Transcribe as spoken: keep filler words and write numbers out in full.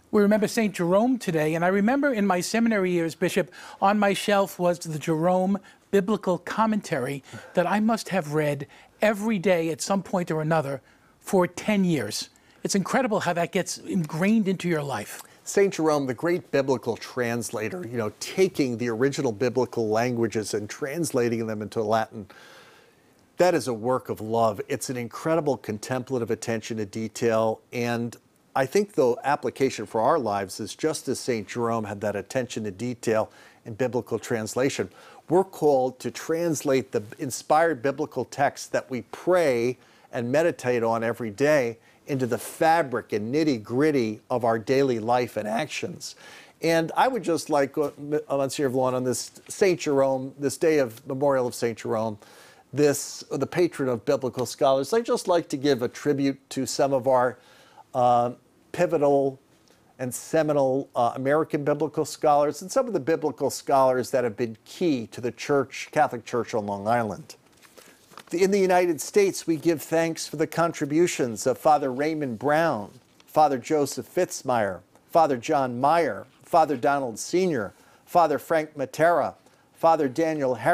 We remember Saint Jerome today, and I remember in my seminary years, Bishop, on my shelf was the Jerome Biblical Commentary that I must have read every day at some point or another for ten years. It's incredible how that gets ingrained into your life. Saint Jerome, the great biblical translator, you know, taking the original biblical languages and translating them into Latin, that is a work of love. It's an incredible contemplative attention to detail, and I think the application for our lives is just as Saint Jerome had that attention to detail in biblical translation. We're called to translate the inspired biblical texts that we pray and meditate on every day into the fabric and nitty-gritty of our daily life and actions. And I would just like, uh, Monsignor Vallone, on this Saint Jerome, this day of memorial of Saint Jerome, this uh, the patron of biblical scholars, I'd just like to give a tribute to some of our uh, pivotal and seminal uh, American biblical scholars and some of the biblical scholars that have been key to the Church, Catholic Church on Long Island. In the United States, we give thanks for the contributions of Father Raymond Brown, Father Joseph Fitzmyer, Father John Meyer, Father Donald Senior, Father Frank Matera, Father Daniel Harris,